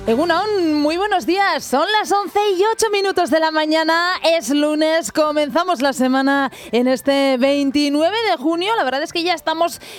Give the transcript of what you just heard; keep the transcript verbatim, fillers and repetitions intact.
Egunon, muy buenos días. Son las once y ocho minutos de la mañana. Es lunes, comenzamos la semana en este veintinueve de junio. La verdad es que ya estamos